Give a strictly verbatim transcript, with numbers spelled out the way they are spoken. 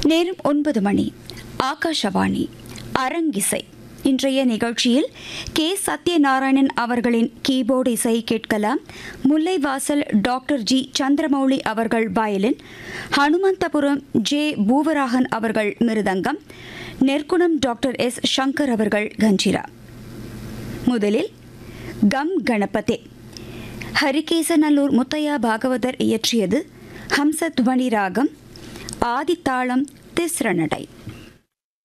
நேரம் ஒன்பது மணி. ஆகாஷவாணி அரங்கிசை. இன்றைய நிகழ்ச்சியில் கே சத்யநாராயணன் அவர்களின் கீபோர்டு இசை கேட்கலாம். முல்லைவாசல் டாக்டர் ஜி சந்திரமௌலி அவர்கள் வயலின், ஹனுமந்தபுரம் ஜே பூவராகன் அவர்கள் மிருதங்கம், நெற்குணம் டாக்டர் எஸ் சங்கர் அவர்கள் கஞ்சிரா. முதலில் கம் கணபதே, ஹரிகேசநல்லூர் முத்தையா பாகவதர் இயற்றியது. ஹம்சத்வனி ராகம், ஆதித்தாளம், திஸ்ர நடை.